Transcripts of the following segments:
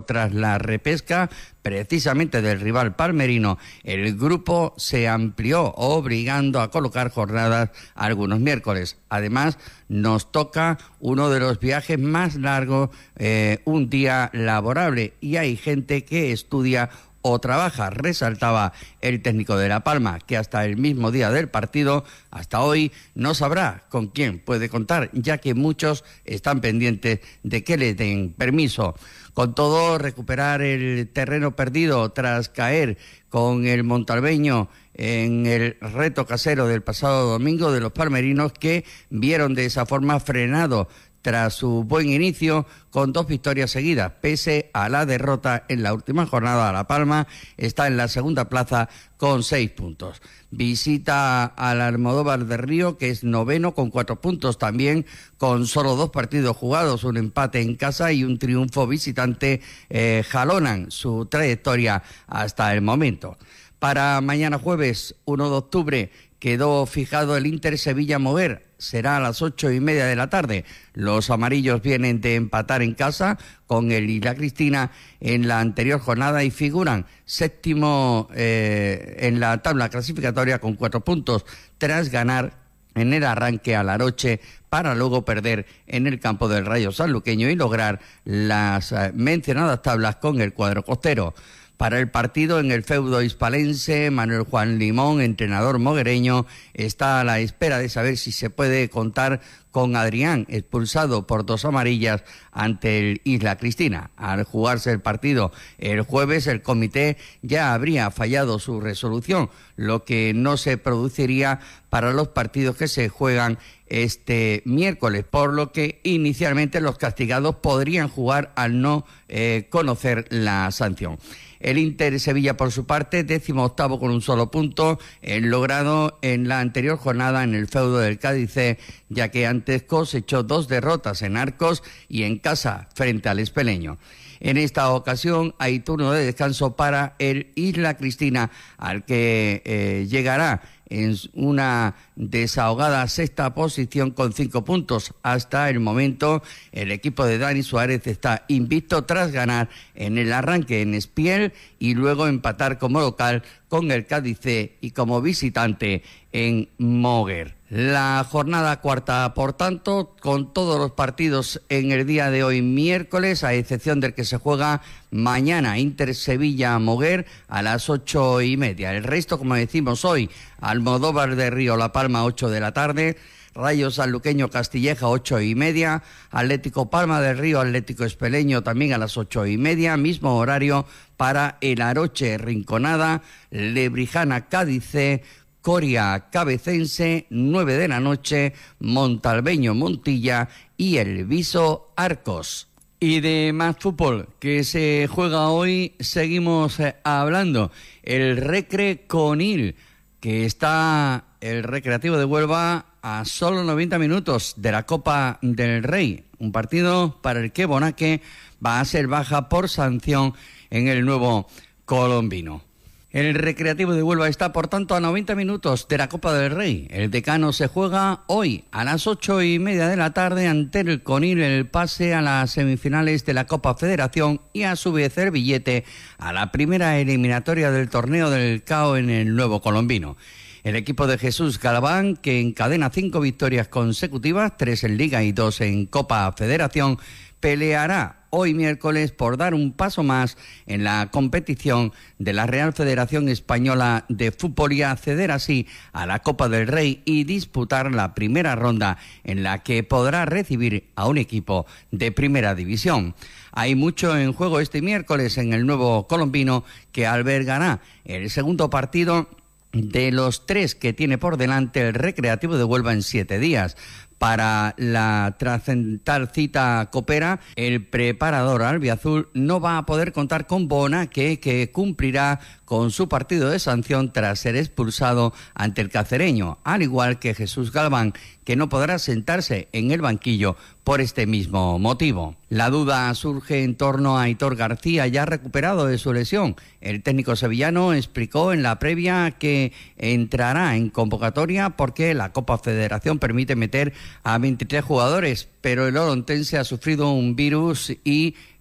tras la repesca precisamente del rival palmerino, el grupo se amplió, obligando a colocar jornadas algunos miércoles. Además, nos toca uno de los viajes más largos, un día laborable, y hay gente que estudia o trabaja, resaltaba el técnico de La Palma, que hasta el mismo día del partido, hasta hoy, no sabrá con quién puede contar, ya que muchos están pendientes de que le den permiso. Con todo, recuperar el terreno perdido tras caer con el Montalbeño en el reto casero del pasado domingo de los palmerinos, que vieron de esa forma frenado tras su buen inicio con 2 victorias seguidas. Pese a la derrota en la última jornada, La Palma está en la segunda plaza con 6 puntos. Visita al Almodóvar de Río, que es noveno con 4 puntos, también con solo 2 partidos jugados, un empate en casa y un triunfo visitante, jalonan su trayectoria hasta el momento. Para mañana jueves 1 de octubre quedó fijado el Inter Sevilla-Moguer. Será a las 8:30 de la tarde. Los amarillos vienen de empatar en casa con el Isla Cristina en la anterior jornada y figuran séptimo en la tabla clasificatoria con 4 puntos, tras ganar en el arranque a Laroche para luego perder en el campo del Rayo Sanluqueño y lograr las mencionadas tablas con el cuadro costero. Para el partido en el feudo hispalense, Manuel Juan Limón, entrenador moguereño, está a la espera de saber si se puede contar con Adrián, expulsado por 2 amarillas ante el Isla Cristina. Al jugarse el partido el jueves, el comité ya habría fallado su resolución, lo que no se produciría para los partidos que se juegan este miércoles, por lo que inicialmente los castigados podrían jugar al no conocer la sanción. El Inter Sevilla, por su parte, 18º con un solo punto, logrado en la anterior jornada en el feudo del Cádiz, ya que antes cosechó 2 derrotas en Arcos y en casa frente al Espeleño. En esta ocasión hay turno de descanso para el Isla Cristina, al que llegará en una desahogada 6ª posición con 5 puntos. Hasta el momento, el equipo de Dani Suárez está invicto tras ganar en el arranque en Espiel y luego empatar como local con el Cádiz y como visitante en Moguer. La jornada cuarta, por tanto, con todos los partidos en el día de hoy miércoles, a excepción del que se juega mañana, Inter Sevilla-Moguer a las 8:30. El resto, como decimos hoy, Almodóvar de Río La Palma 8 de la tarde, Rayo Sanluqueño Castilleja 8:30, Atlético Palma del Río Atlético Espeleño también a las 8:30, mismo horario para el Aroche Rinconada, Lebrijana Cádiz, Coria Cabecense, 9 de la noche, Montalbeño Montilla y El Viso Arcos. Y de más fútbol que se juega hoy seguimos hablando. El Recre Conil, que está el Recreativo de Huelva a solo 90 minutos de la Copa del Rey. Un partido para el que Bonaque va a ser baja por sanción en el nuevo colombino. El Recreativo de Huelva está, por tanto, a 90 minutos de la Copa del Rey. El Decano se juega hoy a las 8:30 de la tarde ante el Conil, el pase a las semifinales de la Copa Federación y a su vez el billete a la primera eliminatoria del torneo del CAO en el nuevo colombino. El equipo de Jesús Galván, que encadena 5 victorias consecutivas, 3 en Liga y 2 en Copa Federación, peleará hoy miércoles por dar un paso más en la competición de la Real Federación Española de Fútbol y acceder así a la Copa del Rey y disputar la primera ronda en la que podrá recibir a un equipo de primera división. Hay mucho en juego este miércoles en el nuevo colombino, que albergará el segundo partido de los 3 que tiene por delante el Recreativo de Huelva en 7 días. Para la trascendental cita copera, el preparador albiazul no va a poder contar con Bonaque, que cumplirá con su partido de sanción tras ser expulsado ante el cacereño, al igual que Jesús Galván, que no podrá sentarse en el banquillo por este mismo motivo. La duda surge en torno a Aitor García, ya recuperado de su lesión. El técnico sevillano explicó en la previa que entrará en convocatoria porque la Copa Federación permite meter a 23 jugadores, pero el orontense ha sufrido un virus y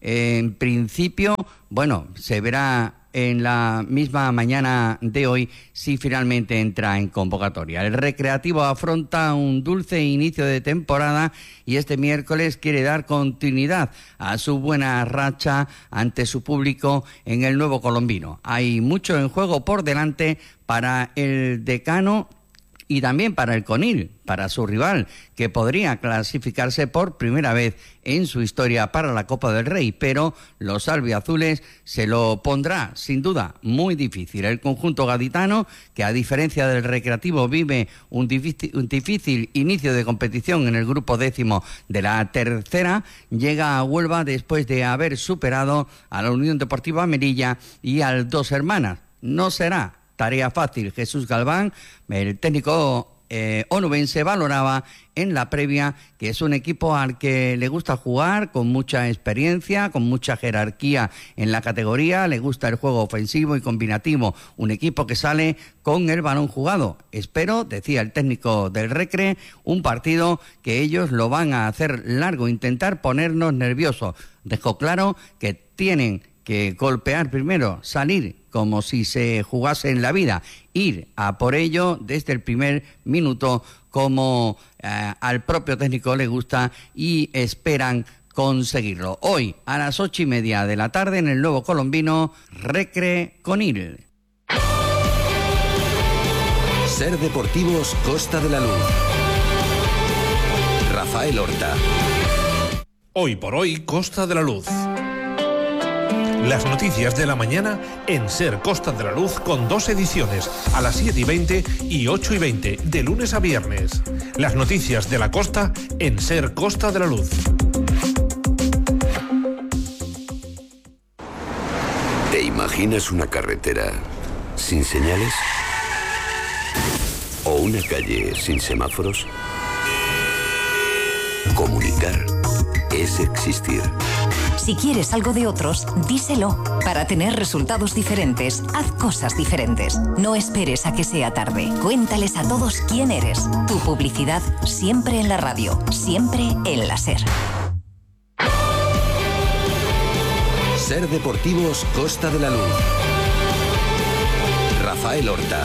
En principio, bueno, se verá en la misma mañana de hoy si finalmente entra en convocatoria. El Recreativo afronta un dulce inicio de temporada y este miércoles quiere dar continuidad a su buena racha ante su público en el Nuevo Colombino. Hay mucho en juego por delante para el decano y también para el Conil, para su rival, que podría clasificarse por primera vez en su historia para la Copa del Rey, pero los albiazules se lo pondrá, sin duda, muy difícil. El conjunto gaditano, que a diferencia del Recreativo vive un difícil inicio de competición en el grupo 10º de la tercera, llega a Huelva después de haber superado a la Unión Deportiva Melilla y al Dos Hermanas. No será tarea fácil. Jesús Galván, el técnico onubense, valoraba en la previa que es un equipo al que le gusta jugar con mucha experiencia, con mucha jerarquía en la categoría, le gusta el juego ofensivo y combinativo, un equipo que sale con el balón jugado. Espero, decía el técnico del Recre, un partido que ellos lo van a hacer largo, intentar ponernos nerviosos. Dejó claro que tienen que golpear primero, salir como si se jugase en la vida, ir a por ello desde el primer minuto como al propio técnico le gusta y esperan conseguirlo. Hoy a las 8:30 de la tarde en el Nuevo Colombino, Recre Conil. Ser Deportivos Costa de la Luz. Rafael Horta. Hoy por hoy, Costa de la Luz. Las noticias de la mañana en Ser Costa de la Luz con 2 ediciones, a las 7:20 y 8:20, de lunes a viernes. Las noticias de la costa en Ser Costa de la Luz. ¿Te imaginas una carretera sin señales? ¿O una calle sin semáforos? Comunicar es existir. Si quieres algo de otros, díselo. Para tener resultados diferentes, haz cosas diferentes. No esperes a que sea tarde. Cuéntales a todos quién eres. Tu publicidad siempre en la radio, siempre en la SER. Ser Deportivos Costa de la Luz. Rafael Horta.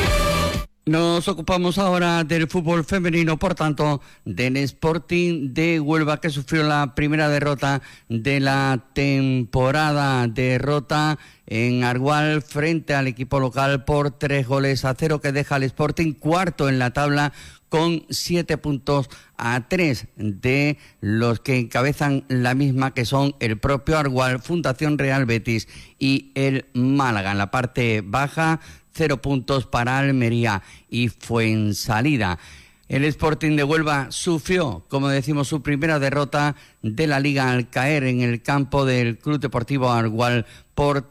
Nos ocupamos ahora del fútbol femenino, por tanto, del Sporting de Huelva, que sufrió la primera derrota de la temporada. Derrota en Argual frente al equipo local por 3-0, que deja al Sporting cuarto en la tabla con 7 puntos a 3 de los que encabezan la misma, que son el propio Argual, Fundación Real Betis y el Málaga. En la parte baja, 0 puntos para Almería y Fuensalida. El Sporting de Huelva sufrió, como decimos, su primera derrota de la Liga al caer en el campo del Club Deportivo Argual por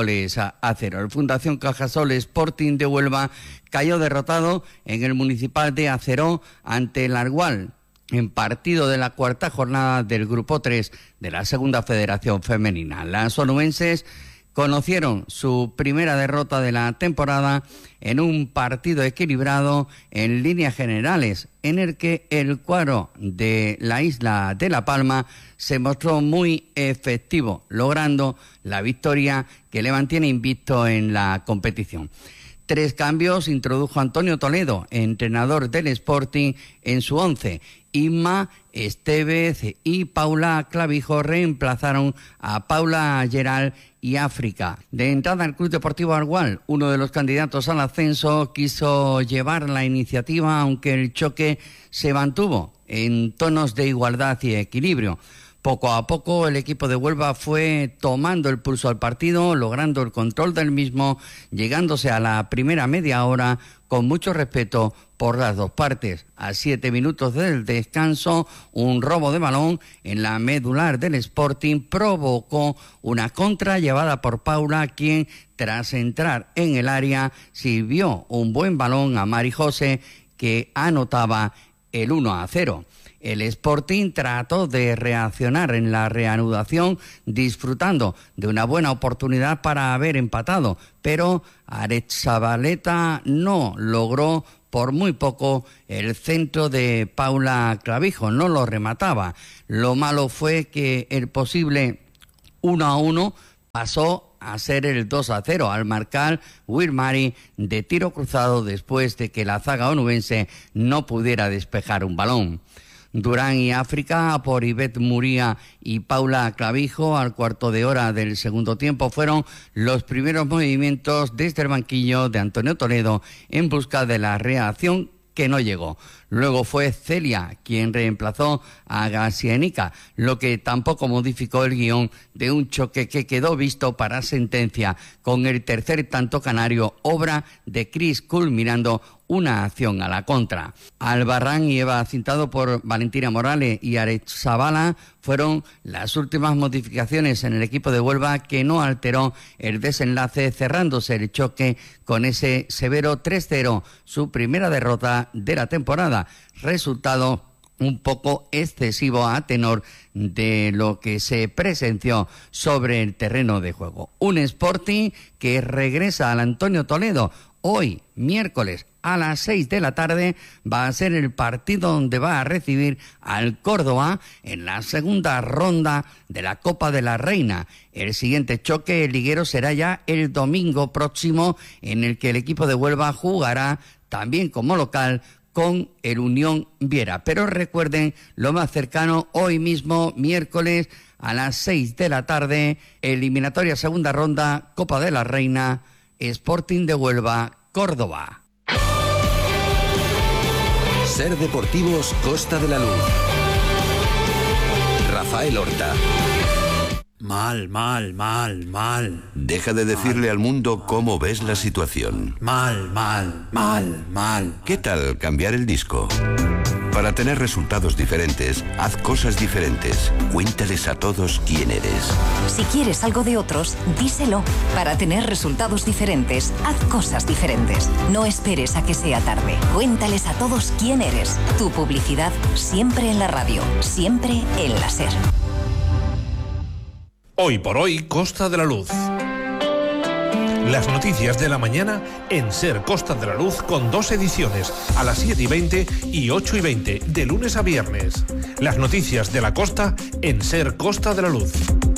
3-0. El Fundación Cajasol Sporting de Huelva cayó derrotado en el Municipal de Aceró ante el Argual, en partido de la cuarta jornada del Grupo 3 de la Segunda Federación Femenina. Las onubenses conocieron su primera derrota de la temporada en un partido equilibrado en líneas generales, en el que el cuadro de la isla de La Palma se mostró muy efectivo, logrando la victoria que le mantiene invicto en la competición. 3 cambios introdujo Antonio Toledo, entrenador del Sporting, en su 11. Inma Estevez y Paula Clavijo reemplazaron a Paula Geral y África. De entrada al Club Deportivo Argual, uno de los candidatos al ascenso, quiso llevar la iniciativa, aunque el choque se mantuvo en tonos de igualdad y equilibrio. Poco a poco el equipo de Huelva fue tomando el pulso al partido, logrando el control del mismo, llegándose a la primera media hora con mucho respeto por las dos partes. A 7 minutos del descanso, un robo de balón en la medular del Sporting provocó una contra llevada por Paula, quien, tras entrar en el área, sirvió un buen balón a Mari José, que anotaba el 1-0. El Sporting trató de reaccionar en la reanudación, disfrutando de una buena oportunidad para haber empatado, pero Aretzabaleta no logró por muy poco el centro de Paula Clavijo, no lo remataba. Lo malo fue que el posible 1-1 pasó a ser el 2-0 al marcar Will Murray de tiro cruzado después de que la zaga onubense no pudiera despejar un balón. Durán y África por Ivette Muría y Paula Clavijo al cuarto de hora del segundo tiempo fueron los primeros movimientos desde el banquillo de Antonio Toledo en busca de la reacción que no llegó. Luego fue Celia quien reemplazó a Gasienica, lo que tampoco modificó el guión de un choque que quedó visto para sentencia, con el tercer tanto canario, obra de Chris culminando una acción a la contra. Albarrán y Eva Cintado por Valentina Morales y Arezabala fueron las últimas modificaciones en el equipo de Huelva, que no alteró el desenlace, cerrándose el choque con ese severo 3-0, su primera derrota de la temporada, resultado un poco excesivo a tenor de lo que se presenció sobre el terreno de juego. Un Sporting que regresa al Antonio Toledo hoy, miércoles, a las 6 de la tarde, va a ser el partido donde va a recibir al Córdoba en la segunda ronda de la Copa de la Reina. El siguiente choque liguero será ya el domingo próximo, en el que el equipo de Huelva jugará también como local con el Unión Viera. Pero recuerden, lo más cercano, hoy mismo, miércoles, a las 6 de la tarde, eliminatoria segunda ronda, Copa de la Reina, Sporting de Huelva, Córdoba. Ser Deportivos Costa de la Luz. Rafael Horta. Mal. Deja de decirle al mundo cómo ves la situación. Mal. ¿Qué tal cambiar el disco? Para tener resultados diferentes, haz cosas diferentes. Cuéntales a todos quién eres. Si quieres algo de otros, díselo. Para tener resultados diferentes, haz cosas diferentes. No esperes a que sea tarde. Cuéntales a todos quién eres. Tu publicidad siempre en la radio, siempre en la SER. Hoy por hoy, Costa de la Luz. Las noticias de la mañana en SER Costa de la Luz, con 2 ediciones, a las 7:20 y 8:20, de lunes a viernes. Las noticias de la costa en SER Costa de la Luz.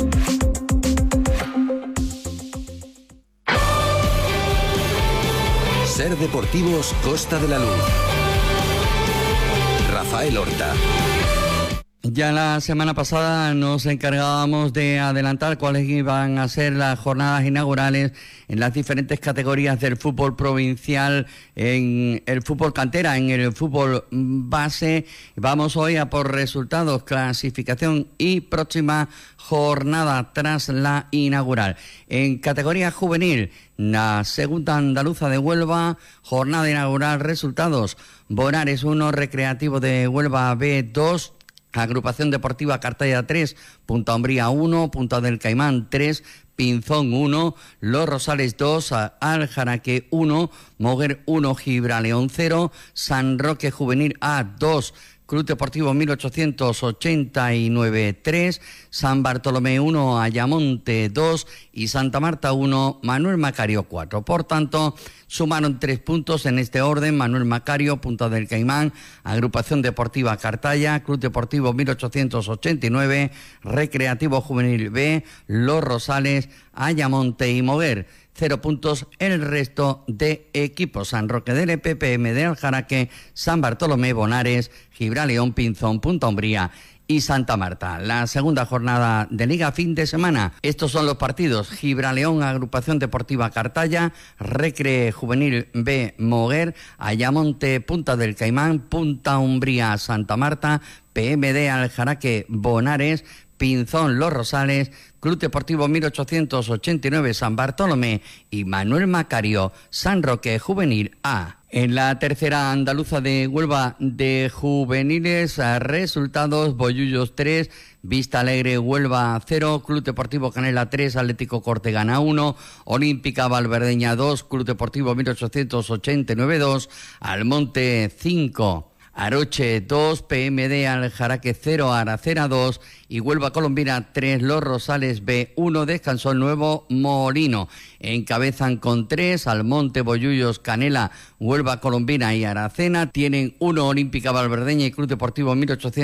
Ser Deportivos Costa de la Luz. Rafael Horta. Ya la semana pasada nos encargábamos de adelantar cuáles iban a ser las jornadas inaugurales en las diferentes categorías del fútbol provincial, en el fútbol cantera, en el fútbol base. Vamos hoy a por resultados, clasificación y próxima jornada tras la inaugural. En categoría juvenil, la segunda andaluza de Huelva, jornada inaugural, resultados: Bonares 1, Recreativo de Huelva B 2, Agrupación Deportiva Cartaya 3, Punta Umbría 1, Punta del Caimán 3, Pinzón 1, Los Rosales 2, Aljaraque 1, Moguer 1, Gibraleón 0, San Roque Juvenil A 2, Club Deportivo 1889 3, San Bartolomé 1, Ayamonte 2 y Santa Marta 1, Manuel Macario 4. Por tanto, sumaron 3 puntos en este orden: Manuel Macario, Punta del Caimán, Agrupación Deportiva Cartaya, Club Deportivo 1889, Recreativo Juvenil B, Los Rosales, Ayamonte y Moguer. 0 puntos el resto de equipos: San Roque del EPPM de Aljaraque, San Bartolomé, Bonares, Gibraleón, Pinzón, Punta Umbría y Santa Marta. La segunda jornada de Liga fin de semana. Estos son los partidos: Gibraleón, Agrupación Deportiva Cartaya, Recre Juvenil B, Moguer, Ayamonte, Punta del Caimán, Punta Umbría, Santa Marta, PMD Aljaraque, Bonares, Pinzón, Los Rosales, Club Deportivo 1889 San Bartolomé y Manuel Macario, San Roque Juvenil A. En la tercera andaluza de Huelva de juveniles, resultados: Bollullos 3, Vista Alegre Huelva 0, Club Deportivo Canela 3, Atlético Cortegana 1, Olímpica Valverdeña 2, Club Deportivo 1889 2, Almonte 5. Aroche 2, PMD Aljaraque 0, Aracena 2 y Huelva Colombina 3, Los Rosales B 1, descansó el Nuevo Molino. Encabezan con 3 Almonte, Bollullos, Canela, Huelva Colombina y Aracena. Tienen 1 Olímpica Valverdeña y Club Deportivo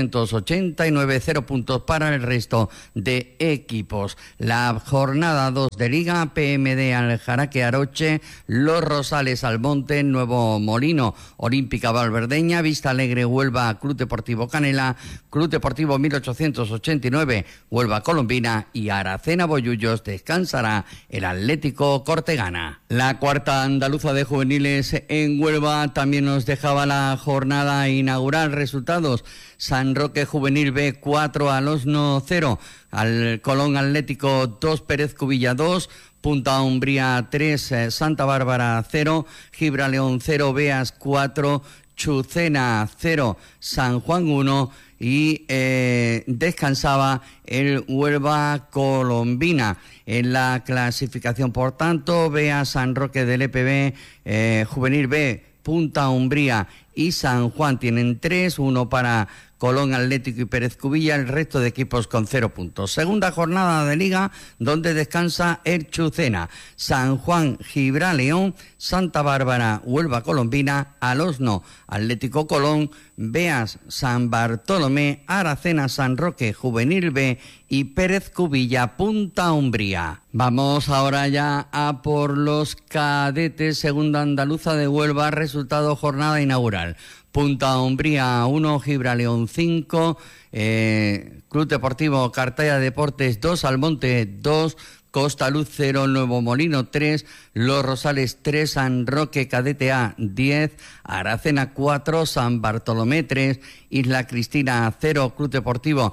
1889, 0 puntos para el resto de equipos. La jornada 2 de Liga, PMD Aljaraque, Aroche, Los Rosales, Almonte, Nuevo Molino, Olímpica Valverdeña, Vista Alegre, Huelva, Club Deportivo Canela, Club Deportivo 1889, Huelva Colombina y Aracena Bollullos. Descansará el Atlético Cortegana. La cuarta andaluza de juveniles en Huelva también nos dejaba la jornada inaugural. Resultados: San Roque Juvenil B 4, Alosno 0, al Colón Atlético 2, Pérez Cubilla 2, Punta Umbría 3, Santa Bárbara 0, Gibraleón 0, Beas 4, Chucena 0, San Juan 1 y descansaba el Huelva Colombina. En la clasificación, por tanto, Beas, San Roque del EPB, Juvenil B, Punta Umbría y San Juan tienen 3, 1 para Colón Atlético y Pérez Cubilla, el resto de equipos con 0 puntos. Segunda jornada de Liga, donde descansa el Chucena, San Juan, Gibraleón, Santa Bárbara, Huelva Colombina, Alosno, Atlético Colón, Beas, San Bartolomé, Aracena, San Roque, Juvenil B y Pérez Cubilla, Punta Umbría. Vamos ahora ya a por los cadetes, segunda andaluza de Huelva, resultado jornada inaugural. Punta Umbría 1, Gibraleón 5, Club Deportivo Cartaya Deportes 2, Almonte 2, Costa Luz 0, Nuevo Molino 3, Los Rosales 3, San Roque Cadete A 10, Aracena 4, San Bartolomé 3, Isla Cristina 0, Club Deportivo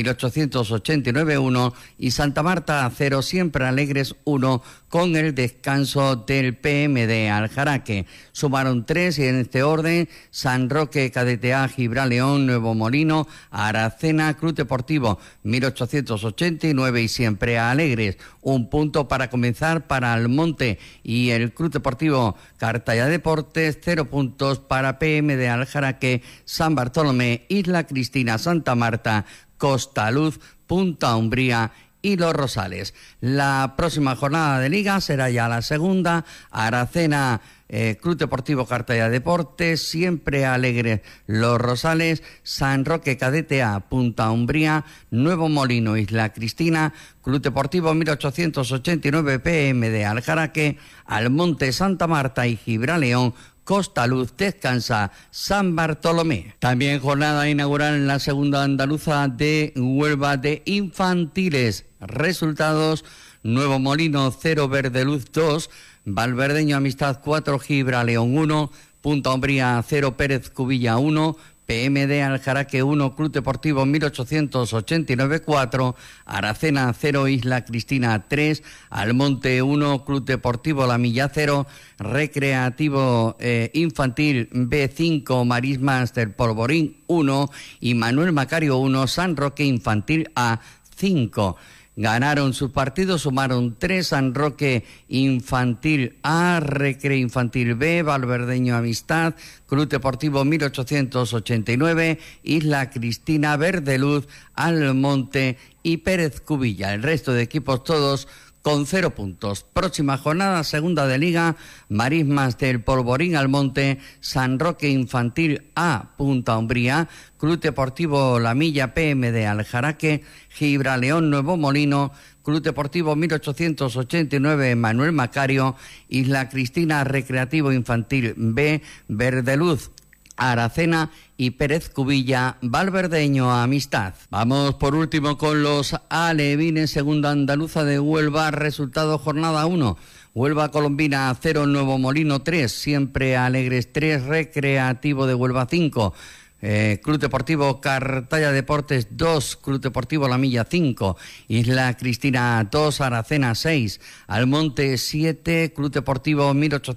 1889 1 y Santa Marta 0, Siempre Alegres 1, con el descanso del PMD Aljaraque. Sumaron 3 y en este orden: San Roque Cadete A, Gibraleón, Nuevo Molino, Aracena, Club Deportivo 1889 y Siempre Alegres. 1 punto para comenzar para Almonte y el Club Deportivo Cartaya Deportes, 0 puntos para PMD Aljaraque, San Bartolomé, Isla Cristina, Santa Marta, Costa Luz, Punta Umbría y Los Rosales. La próxima jornada de Liga será ya la segunda. Aracena, Club Deportivo Cartaya Deportes, Siempre Alegre, Los Rosales, San Roque Cadete A, Punta Umbría, Nuevo Molino, Isla Cristina, Club Deportivo 1889 PMD Aljaraque, Almonte, Santa Marta y Gibraleón. Costa Luz, descansa San Bartolomé. También jornada inaugural en la segunda andaluza de Huelva de infantiles. Resultados: Nuevo Molino 0, Verdeluz 2, Valverdeño Amistad 4, Gibraleón 1, Punta Umbría 0, Pérez Cubilla 1, PMD Aljaraque 1, Club Deportivo 1889 4, Aracena 0, Isla Cristina 3, Almonte 1, Club Deportivo La Milla 0, Recreativo Infantil B5, Marismas del Polvorín 1 y Manuel Macario 1, San Roque Infantil A 5. Ganaron sus partidos, sumaron 3, San Roque Infantil A, Recre Infantil B, Valverdeño Amistad, Club Deportivo 1889, Isla Cristina, Verdeluz, Almonte y Pérez Cubilla. El resto de equipos todos con 0 puntos. Próxima jornada, segunda de Liga, Marismas del Polvorín, Almonte, San Roque Infantil A, Punta Umbría, Club Deportivo La Milla PMD Aljaraque, Gibraleón, Nuevo Molino, Club Deportivo 1889 Manuel Macario, Isla Cristina Recreativo Infantil B, Verdeluz, Aracena y Pérez Cubilla, Valverdeño Amistad. Vamos por último con los alevines, segunda andaluza de Huelva, resultado jornada 1. Huelva Colombina 0, Nuevo Molino 3, Siempre Alegres 3, Recreativo de Huelva 5. Club Deportivo Cartaya Deportes 2, Club Deportivo La Milla 5, Isla Cristina 2, Aracena 6, Almonte 7, Club Deportivo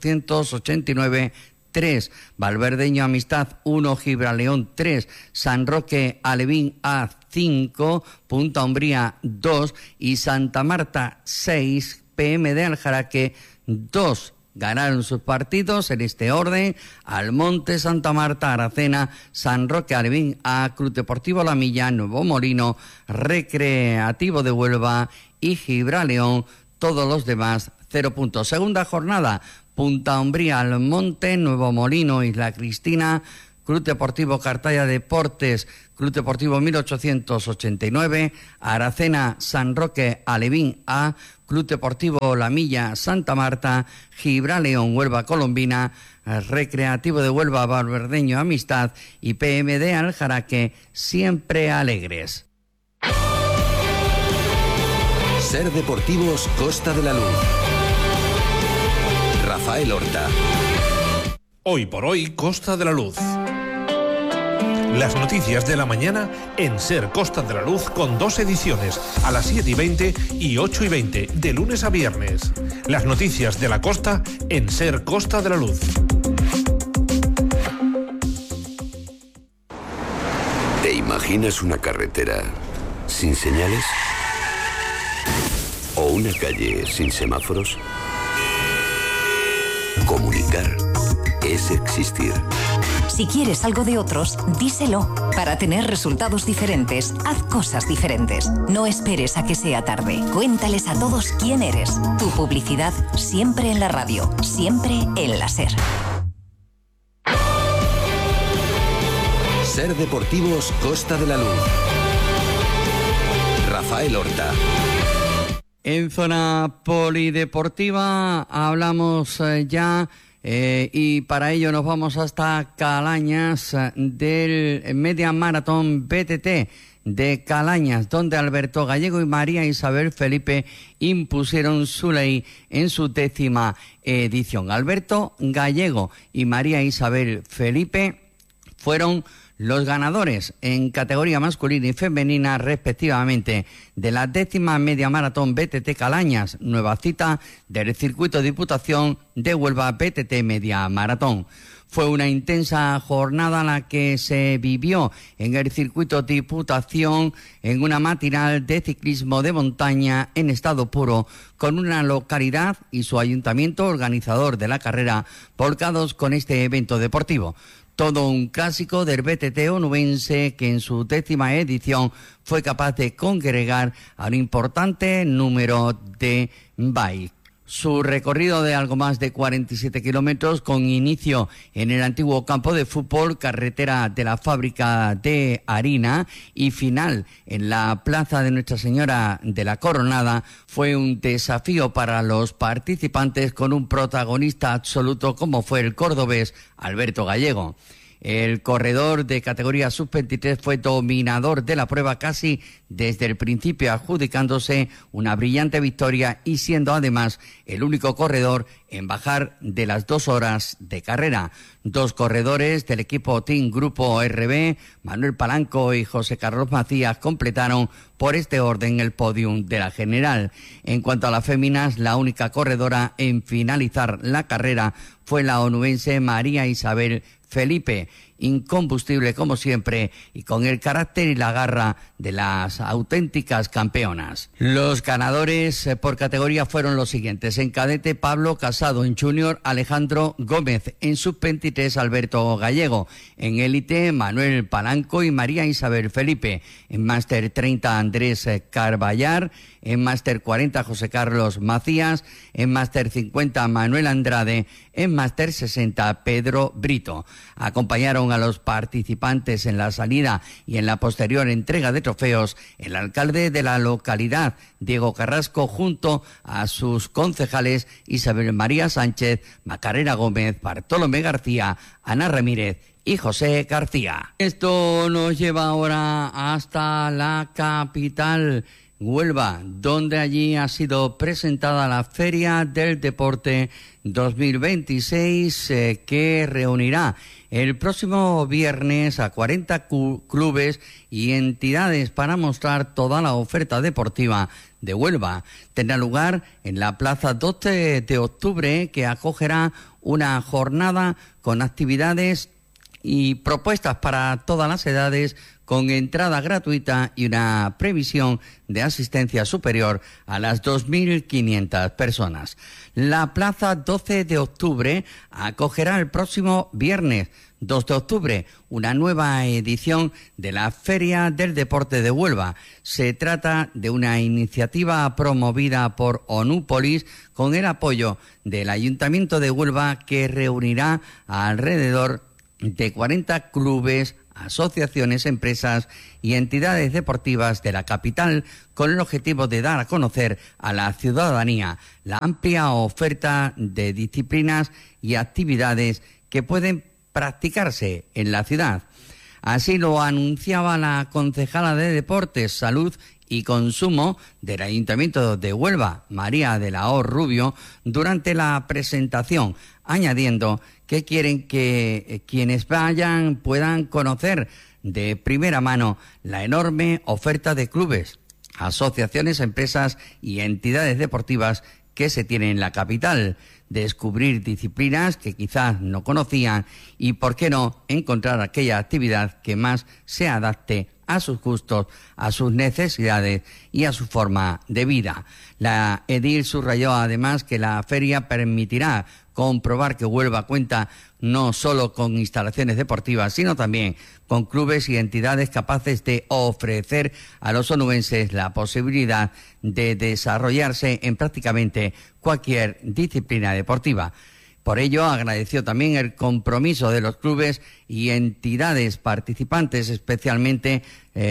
1889 3, Valverdeño Amistad 1, Gibraleón 3, San Roque Alevín A 5, Punta Umbría 2 y Santa Marta 6, PMD Aljaraque 2. ganaron sus partidos en este orden: Almonte, Santa Marta, Aracena, San Roque, Alevín A, Club Deportivo La Milla, Nuevo Molino, Recreativo de Huelva y Gibraleón. Todos los demás 0 puntos. Segunda jornada: Punta Umbría, Almonte, Nuevo Molino, Isla Cristina, Club Deportivo Cartaya Deportes, Club Deportivo 1889, Aracena, San Roque, Alevín A, Club Deportivo La Milla, Santa Marta, Gibraleón, Huelva Colombina, Recreativo de Huelva, Valverdeño Amistad y PMD Aljaraque, Siempre Alegres. Ser Deportivos Costa de la Luz. Rafael Horta. Hoy por hoy, Costa de la Luz. Las noticias de la mañana en Ser Costa de la Luz, con 2 ediciones, a las 7:20 y 8:20, de lunes a viernes. Las noticias de la costa en Ser Costa de la Luz. ¿Te imaginas una carretera sin señales? ¿O una calle sin semáforos? Comunicar es existir. Si quieres algo de otros, díselo. Para tener resultados diferentes, haz cosas diferentes. No esperes a que sea tarde. Cuéntales a todos quién eres. Tu publicidad siempre en la radio, siempre en la SER. Ser Deportivos Costa de la Luz. Rafael Horta. En zona polideportiva hablamos ya y para ello nos vamos hasta Calañas del Media Maratón BTT de Calañas, donde Alberto Gallego y María Isabel Felipe impusieron su ley en su 10ª edición. Alberto Gallego y María Isabel Felipe fueron los ganadores en categoría masculina y femenina respectivamente de la 10ª Media Maratón BTT Calañas, nueva cita del Circuito Diputación de Huelva BTT Media Maratón. Fue una intensa jornada la que se vivió en el Circuito Diputación en una matinal de ciclismo de montaña en estado puro, con una localidad y su ayuntamiento organizador de la carrera volcados con este evento deportivo. Todo un clásico del BTT onubense que en su 10ª edición fue capaz de congregar a un importante número de bikes. Su recorrido de algo más de 47 kilómetros, con inicio en el antiguo campo de fútbol, carretera de la fábrica de harina, y final en la plaza de Nuestra Señora de la Coronada, fue un desafío para los participantes, con un protagonista absoluto como fue el cordobés Alberto Gallego. El corredor de categoría sub-23 fue dominador de la prueba casi desde el principio, adjudicándose una brillante victoria y siendo además el único corredor en bajar de las 2 horas de carrera. 2 corredores del equipo Team Grupo RB, Manuel Palanco y José Carlos Macías, completaron por este orden el podium de la general. En cuanto a las féminas, la única corredora en finalizar la carrera fue la onubense María Isabel Felipe, incombustible como siempre y con el carácter y la garra de las auténticas campeonas. Los ganadores por categoría fueron los siguientes: en cadete Pablo Casado, en junior Alejandro Gómez, en sub-23 Alberto Gallego, en élite Manuel Palanco y María Isabel Felipe, en máster 30 Andrés Carballar, en máster 40 José Carlos Macías, en máster 50 Manuel Andrade, en máster 60 Pedro Brito. Acompañaron a los participantes en la salida y en la posterior entrega de trofeos el alcalde de la localidad, Diego Carrasco, junto a sus concejales Isabel María Sánchez, Macarena Gómez, Bartolomé García, Ana Ramírez y José García. Esto nos lleva ahora hasta la capital, Huelva, donde allí ha sido presentada la Feria del Deporte 2026 que reunirá el próximo viernes a 40 clubes y entidades para mostrar toda la oferta deportiva de Huelva. Tendrá lugar en la Plaza 12 de Octubre, que acogerá una jornada con actividades y propuestas para todas las edades, con entrada gratuita y una previsión de asistencia superior a las 2.500 personas. La plaza 12 de octubre acogerá el próximo viernes 2 de octubre una nueva edición de la Feria del Deporte de Huelva. Se trata de una iniciativa promovida por Onúpolis con el apoyo del Ayuntamiento de Huelva, que reunirá a alrededor de 40 clubes, asociaciones, empresas y entidades deportivas de la capital, con el objetivo de dar a conocer a la ciudadanía la amplia oferta de disciplinas y actividades que pueden practicarse en la ciudad. Así lo anunciaba la concejala de Deportes, Salud y Consumo del Ayuntamiento de Huelva, María de la O. Rubio, durante la presentación, añadiendo que quieren que quienes vayan puedan conocer de primera mano la enorme oferta de clubes, asociaciones, empresas y entidades deportivas que se tiene en la capital, descubrir disciplinas que quizás no conocían y, por qué no, encontrar aquella actividad que más se adapte a sus gustos, a sus necesidades y a su forma de vida. La edil subrayó además que la feria permitirá comprobar que Huelva cuenta no solo con instalaciones deportivas, sino también con clubes y entidades capaces de ofrecer a los onubenses la posibilidad de desarrollarse en prácticamente cualquier disciplina deportiva. Por ello, agradeció también el compromiso de los clubes y entidades participantes, especialmente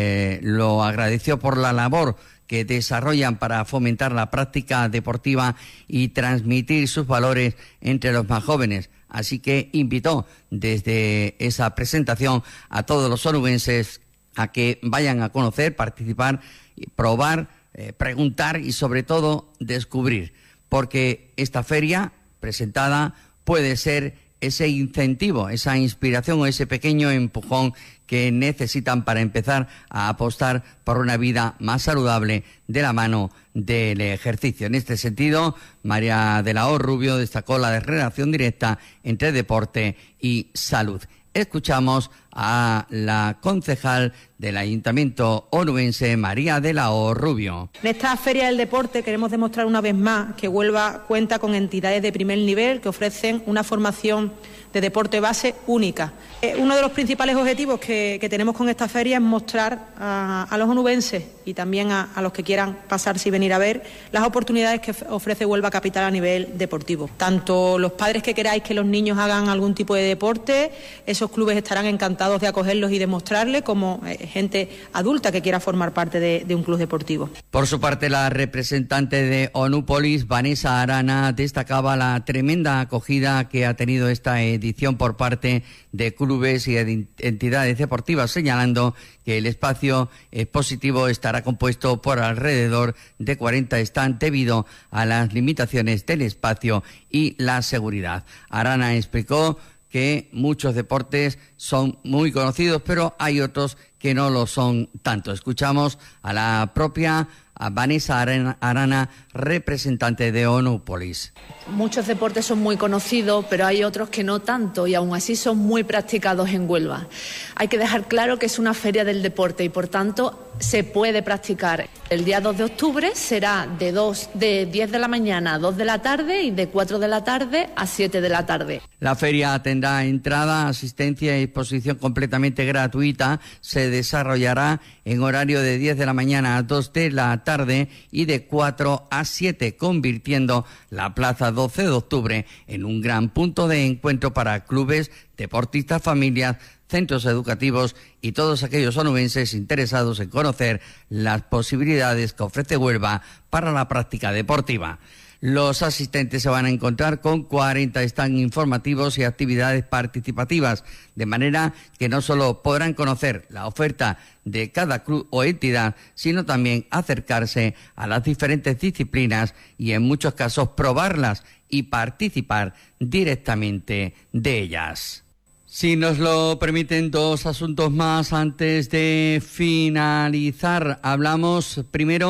lo agradeció por la labor que desarrollan para fomentar la práctica deportiva y transmitir sus valores entre los más jóvenes. Así que invitó desde esa presentación a todos los onubenses a que vayan a conocer, participar, probar, preguntar y sobre todo descubrir, porque esta feria presentada puede ser ese incentivo, esa inspiración o ese pequeño empujón que necesitan para empezar a apostar por una vida más saludable de la mano del ejercicio. En este sentido, María de la O. Rubio destacó la relación directa entre deporte y salud. Escuchamos a la concejal del Ayuntamiento onubense, María de la O. Rubio. En esta Feria del Deporte queremos demostrar una vez más que Huelva cuenta con entidades de primer nivel que ofrecen una formación de deporte base única. Uno de los principales objetivos que tenemos con esta feria es mostrar a los onubenses y también a los que quieran pasarse y venir a ver las oportunidades que ofrece Huelva Capital a nivel deportivo. Tanto los padres que queráis que los niños hagan algún tipo de deporte, esos clubes estarán encantados de acogerlos y de mostrarles, como gente adulta que quiera formar parte de un club deportivo. Por su parte, la representante de Onúpolis, Vanessa Arana, destacaba la tremenda acogida que ha tenido esta edición por parte de clubes y entidades deportivas, señalando que el espacio expositivo estará compuesto por alrededor de 40 stands debido a las limitaciones del espacio y la seguridad. Arana explicó que muchos deportes son muy conocidos, pero hay otros que no lo son tanto. Escuchamos a la propia Vanessa Arana, representante de Onúpolis. Muchos deportes son muy conocidos, pero hay otros que no tanto y aún así son muy practicados en Huelva. Hay que dejar claro que es una feria del deporte y por tanto se puede practicar. El día 2 de octubre será de 10 de la mañana a 2 de la tarde y de 4 de la tarde a 7 de la tarde. La feria tendrá entrada, asistencia y exposición completamente gratuita. Se desarrollará en horario de 10 de la mañana a 2 de la tarde y de 4 a 7, convirtiendo la Plaza 12 de Octubre en un gran punto de encuentro para clubes, deportistas, familias, centros educativos y todos aquellos onubenses interesados en conocer las posibilidades que ofrece Huelva para la práctica deportiva. Los asistentes se van a encontrar con 40 stands informativos y actividades participativas, de manera que no solo podrán conocer la oferta de cada club o entidad, sino también acercarse a las diferentes disciplinas y en muchos casos probarlas y participar directamente de ellas. Si nos lo permiten, dos asuntos más antes de finalizar. Hablamos primero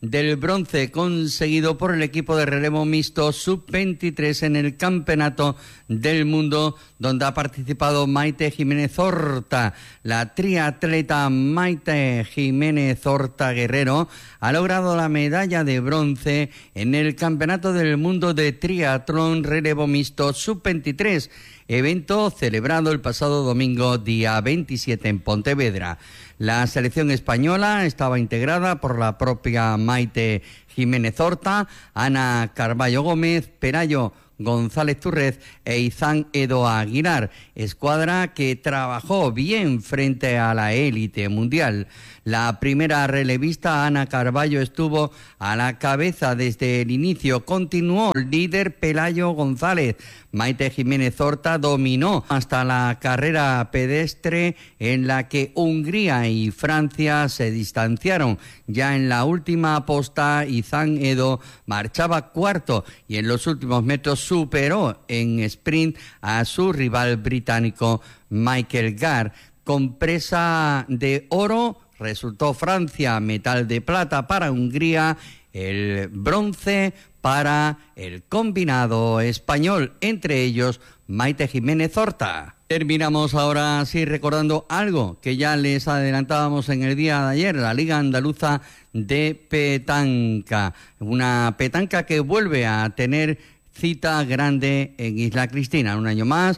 del bronce conseguido por el equipo de relevo mixto sub-23 en el Campeonato del Mundo, donde ha participado Maite Jiménez Horta. La triatleta Maite Jiménez Horta Guerrero ha logrado la medalla de bronce en el Campeonato del Mundo de Triatlón Relevo Mixto sub-23, evento celebrado el pasado domingo día 27 en Pontevedra. La selección española estaba integrada por la propia Maite Jiménez Horta, Ana Carballo Gómez, Pelayo González Túrrez e Izán Edo Aguilar, escuadra que trabajó bien frente a la élite mundial. La primera relevista, Ana Carballo, estuvo a la cabeza desde el inicio. Continuó el líder Pelayo González. Maite Jiménez Horta dominó hasta la carrera pedestre, en la que Hungría y Francia se distanciaron. Ya en la última posta, Izán Edo marchaba cuarto y en los últimos metros superó en sprint a su rival británico Michael Gard. Con presa de oro resultó Francia, metal de plata para Hungría, el bronce para el combinado español, entre ellos Maite Jiménez Horta. Terminamos ahora sí recordando algo que ya les adelantábamos en el día de ayer, la Liga Andaluza de Petanca. Una petanca que vuelve a tener cita grande en Isla Cristina. Un año más,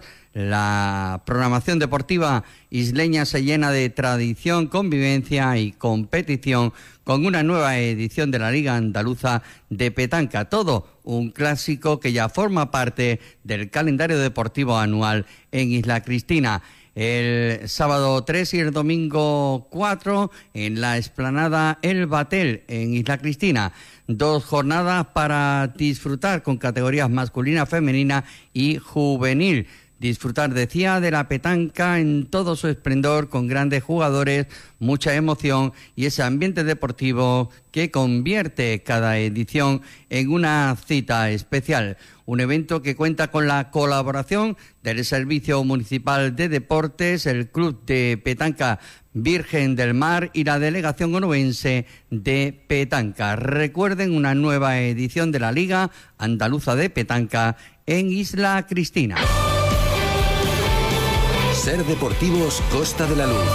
la programación deportiva isleña se llena de tradición, convivencia y competición con una nueva edición de la Liga Andaluza de Petanca. Todo un clásico que ya forma parte del calendario deportivo anual en Isla Cristina. El sábado 3 y el domingo 4 en la explanada El Batel en Isla Cristina. 2 jornadas para disfrutar con categorías masculina, femenina y juvenil. Disfrutar, decía, de la petanca en todo su esplendor, con grandes jugadores, mucha emoción y ese ambiente deportivo que convierte cada edición en una cita especial. Un evento que cuenta con la colaboración del Servicio Municipal de Deportes, el Club de Petanca Virgen del Mar y la Delegación Onubense de Petanca. Recuerden, una nueva edición de la Liga Andaluza de Petanca en Isla Cristina. Ser Deportivos Costa de la Luz.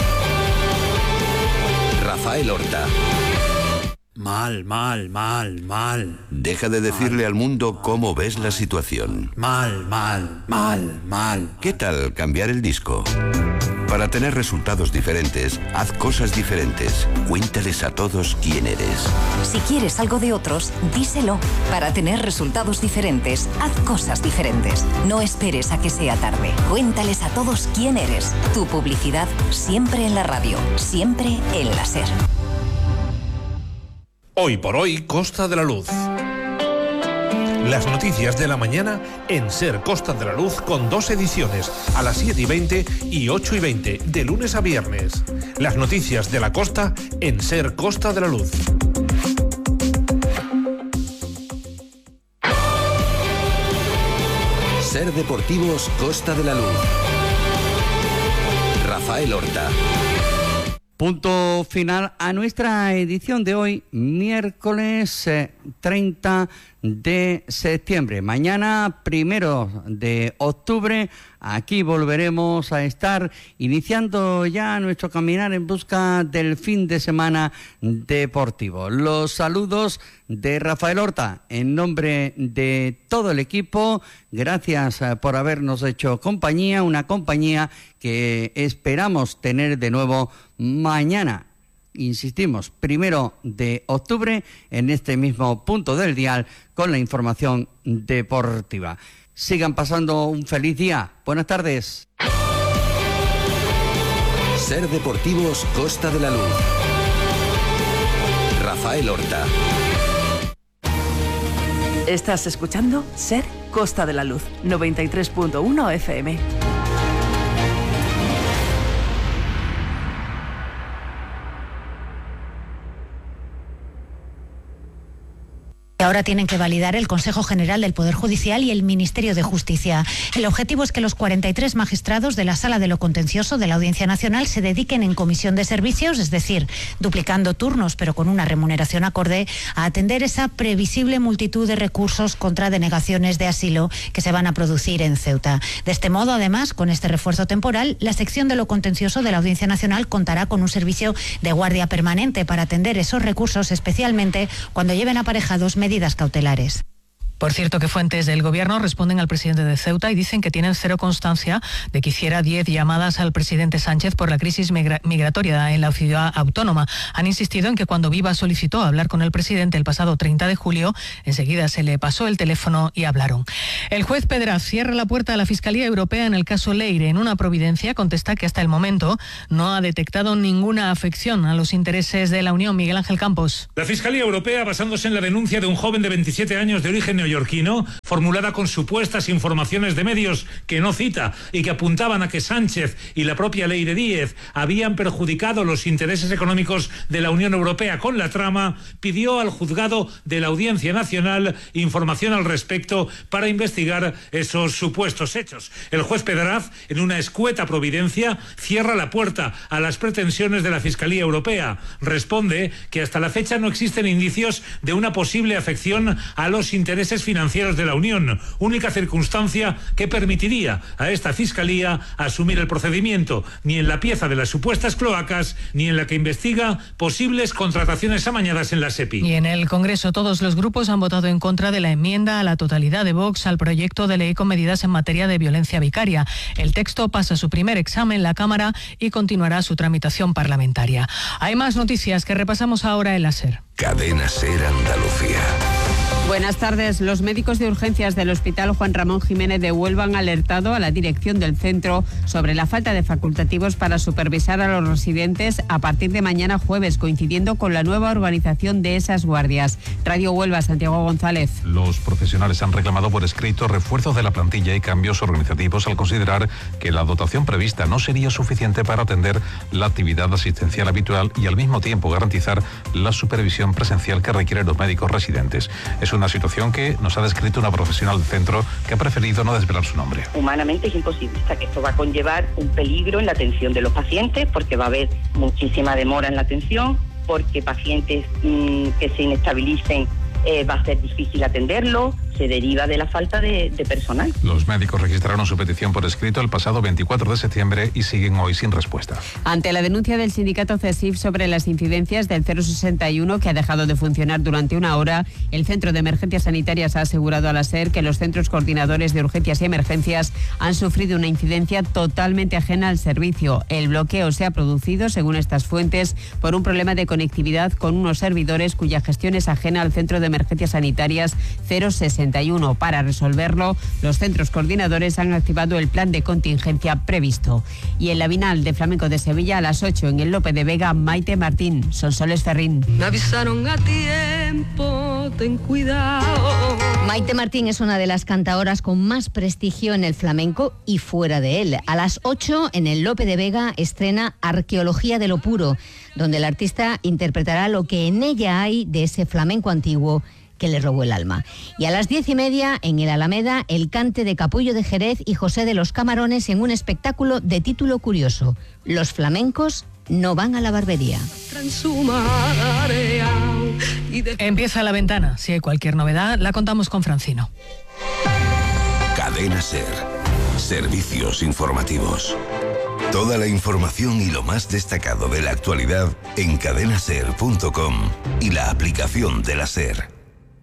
Rafael Horta. Mal. Deja de decirle al mundo cómo ves la situación. Mal. ¿Qué tal cambiar el disco? Para tener resultados diferentes, haz cosas diferentes. Cuéntales a todos quién eres. Si quieres algo de otros, díselo. Para tener resultados diferentes, haz cosas diferentes. No esperes a que sea tarde. Cuéntales a todos quién eres. Tu publicidad siempre en la radio, siempre en la SER. Hoy por hoy, Costa de la Luz. Las noticias de la mañana en SER Costa de la Luz, con 2 ediciones, a las 7:20 y 8:20, de lunes a viernes. Las noticias de la costa en SER Costa de la Luz. Ser Deportivos Costa de la Luz. Rafael Horta. Punto final a nuestra edición de hoy, miércoles 30 de septiembre. Mañana, 1 de octubre, aquí volveremos a estar iniciando ya nuestro caminar en busca del fin de semana deportivo. Los saludos de Rafael Horta en nombre de todo el equipo. Gracias por habernos hecho compañía, una compañía que esperamos tener de nuevo mañana. Insistimos, 1 de octubre, en este mismo punto del dial, con la información deportiva. Sigan pasando un feliz día. Buenas tardes. Ser Deportivos Costa de la Luz. Rafael Horta. Estás escuchando SER Costa de la Luz, 93.1 FM. Ahora tienen que validar el Consejo General del Poder Judicial y el Ministerio de Justicia. El objetivo es que los 43 magistrados de la Sala de lo Contencioso de la Audiencia Nacional se dediquen en comisión de servicios, es decir, duplicando turnos pero con una remuneración acorde, a atender esa previsible multitud de recursos contra denegaciones de asilo que se van a producir en Ceuta. De este modo, además, con este refuerzo temporal, la sección de lo contencioso de la Audiencia Nacional contará con un servicio de guardia permanente para atender esos recursos, especialmente cuando lleven aparejados medidas cautelares. Por cierto, que fuentes del Gobierno responden al presidente de Ceuta y dicen que tienen cero constancia de que hiciera 10 llamadas al presidente Sánchez por la crisis migratoria en la ciudad autónoma. Han insistido en que cuando Viva solicitó hablar con el presidente el pasado 30 de julio, enseguida se le pasó el teléfono y hablaron. El juez Pedraz cierra la puerta a la Fiscalía Europea en el caso Leire. En una providencia contesta que hasta el momento no ha detectado ninguna afección a los intereses de la Unión. Miguel Ángel Campos. La Fiscalía Europea, basándose en la denuncia de un joven de 27 años de origen neoyorquino, formulada con supuestas informaciones de medios que no cita y que apuntaban a que Sánchez y la propia Leire Díez habían perjudicado los intereses económicos de la Unión Europea con la trama, pidió al juzgado de la Audiencia Nacional información al respecto para investigar esos supuestos hechos. El juez Pedraz, en una escueta providencia, cierra la puerta a las pretensiones de la Fiscalía Europea. Responde que hasta la fecha no existen indicios de una posible afección a los intereses financieros de la Unión, única circunstancia que permitiría a esta Fiscalía asumir el procedimiento, ni en la pieza de las supuestas cloacas, ni en la que investiga posibles contrataciones amañadas en la SEPI. Y en el Congreso todos los grupos han votado en contra de la enmienda a la totalidad de Vox al proyecto de ley con medidas en materia de violencia vicaria. El texto pasa su primer examen en la Cámara y continuará su tramitación parlamentaria. Hay más noticias que repasamos ahora en la SER. Cadena SER Andalucía. Buenas tardes. Los médicos de urgencias del Hospital Juan Ramón Jiménez de Huelva han alertado a la dirección del centro sobre la falta de facultativos para supervisar a los residentes a partir de mañana jueves, coincidiendo con la nueva organización de esas guardias. Radio Huelva, Santiago González. Los profesionales han reclamado por escrito refuerzos de la plantilla y cambios organizativos al considerar que la dotación prevista no sería suficiente para atender la actividad asistencial habitual y al mismo tiempo garantizar la supervisión presencial que requieren los médicos residentes. Es una situación que nos ha descrito una profesional del centro que ha preferido no desvelar su nombre. Humanamente es imposible, o sea que esto va a conllevar un peligro en la atención de los pacientes porque va a haber muchísima demora en la atención, porque pacientes que se inestabilicen va a ser difícil atenderlo, se deriva de la falta de personal. Los médicos registraron su petición por escrito el pasado 24 de septiembre y siguen hoy sin respuesta. Ante la denuncia del sindicato CESIF sobre las incidencias del 061 que ha dejado de funcionar durante una hora, el Centro de Emergencias Sanitarias ha asegurado a la SER que los centros coordinadores de urgencias y emergencias han sufrido una incidencia totalmente ajena al servicio. El bloqueo se ha producido, según estas fuentes, por un problema de conectividad con unos servidores cuya gestión es ajena al Centro de Emergencias Sanitarias 061. Para resolverlo, los centros coordinadores han activado el plan de contingencia previsto. Y en la Bienal de Flamenco de Sevilla a las 8 en el Lope de Vega, Maite Martín, Sonsoles Ferrín. Me avisaron a tiempo, ten cuidado. Maite Martín es una de las cantaoras con más prestigio en el flamenco y fuera de él. A las 8 en el Lope de Vega estrena Arqueología de lo Puro, donde el artista interpretará lo que en ella hay de ese flamenco antiguo que le robó el alma. Y a las 10:30 en el Alameda, el cante de Capullo de Jerez y José de los Camarones en un espectáculo de título curioso: Los flamencos no van a la barbería. Empieza La Ventana. Si hay cualquier novedad, la contamos con Francino. Cadena SER. Servicios informativos. Toda la información y lo más destacado de la actualidad en cadenaser.com y la aplicación de la SER.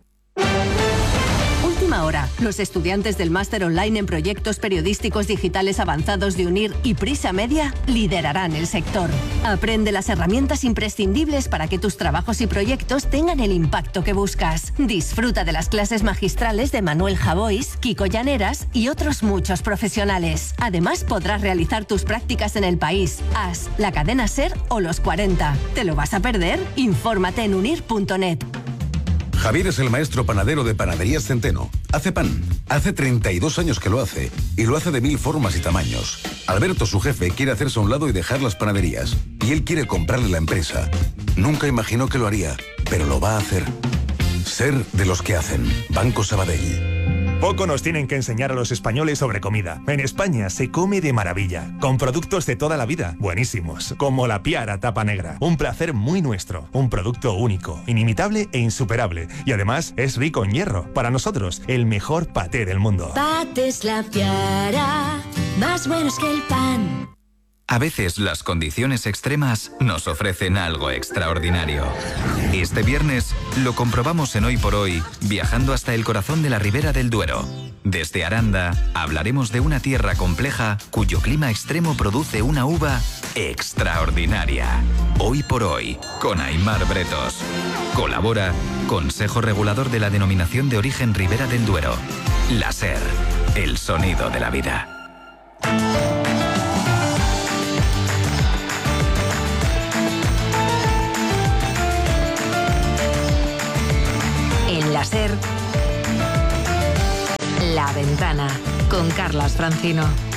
Última hora. Los estudiantes del máster online en proyectos periodísticos digitales avanzados de UNIR y Prisa Media liderarán el sector. Aprende las herramientas imprescindibles para que tus trabajos y proyectos tengan el impacto que buscas. Disfruta de las clases magistrales de Manuel Javois, Kiko Llaneras y otros muchos profesionales. Además, podrás realizar tus prácticas en el país, AS, la cadena SER o los 40. ¿Te lo vas a perder? Infórmate en unir.net. Javier es el maestro panadero de Panaderías Centeno. Hace pan. Hace 32 años que lo hace. Y lo hace de 1000 formas y tamaños. Alberto, su jefe, quiere hacerse a un lado y dejar las panaderías. Y él quiere comprarle la empresa. Nunca imaginó que lo haría, pero lo va a hacer. Ser de los que hacen. Banco Sabadell. Poco nos tienen que enseñar a los españoles sobre comida. En España se come de maravilla, con productos de toda la vida, buenísimos, como la Piara tapa negra. Un placer muy nuestro, un producto único, inimitable e insuperable. Y además es rico en hierro. Para nosotros, el mejor paté del mundo. Patés La Piara, más buenos que el pan. A veces las condiciones extremas nos ofrecen algo extraordinario. Este viernes lo comprobamos en Hoy por Hoy, viajando hasta el corazón de la Ribera del Duero. Desde Aranda hablaremos de una tierra compleja cuyo clima extremo produce una uva extraordinaria. Hoy por Hoy, con Aimar Bretos. Colabora Consejo Regulador de la Denominación de Origen Ribera del Duero. La SER, el sonido de la vida. En la SER, La Ventana, con Carlas Francino.